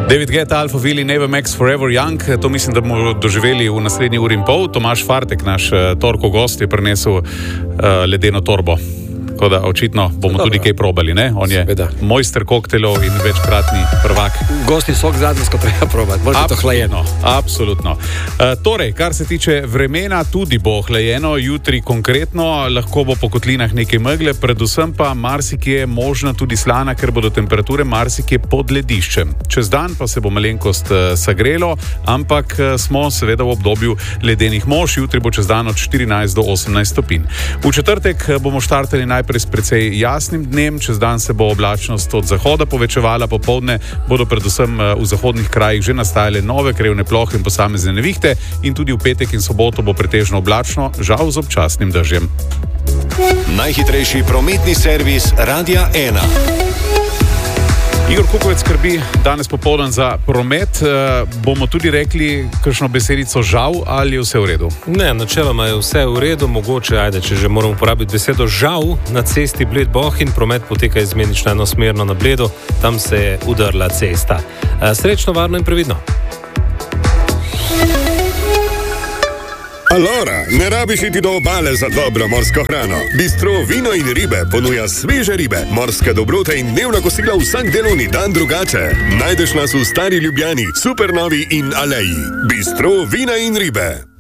David Guetta, Alphaville, Never Max Forever Young, to mislim, da bomo doživeli v naslednji uri in pol. Tomaž Fartek, naš torkov gost, je prinesel ledeno torbo. Tako da očitno bomo tudi kaj probali, ne? On je mojster koktelov in večkratni prvak. Gosti sok zadnjsko treba probati, bolj to hlajeno. Absolutno. Torej, kar se tiče vremena, tudi bo hlajeno, jutri konkretno, lahko bo po kotlinah nekaj megle, predvsem pa marsikje možna tudi slana, ker bodo temperature marsikje pod lediščem. Čez dan pa se bo malenkost sagrelo, ampak smo seveda v obdobju ledenih mož, jutri bo čez dan od 14 do 18 stopinj. V četrtek bomo štartali najprej s precej jasnim dnem, čez dan se bo oblačnost od zahoda povečevala, popoldne bodo predvsem v zahodnih krajih že nastajale nove krevne plohe in posamezne nevihte in tudi v petek in soboto bo pretežno oblačno, žal z občasnim dežjem. Najhitrejši prometni servis Radia 1. Igor Kukovec skrbi danes popoldan za promet. Bomo tudi rekli kakšno besedico žal ali je vse v redu? Ne, načeloma je vse v redu, mogoče, če že moramo uporabiti besedo žal, na cesti Bled-Bohinj promet poteka izmenično enosmerno na Bledu, tam se je udrla cesta. Srečno, varno in previdno. Alora, ne rabiš iti do obale za dobro morsko hrano. Bistro Vino in ribe ponuja sveže ribe, morske dobrote in dnevna kosila vsak delovni dan drugače. Najdeš nas v Stari Ljubljani, Supernovi in Aleji. Bistro Vina in ribe.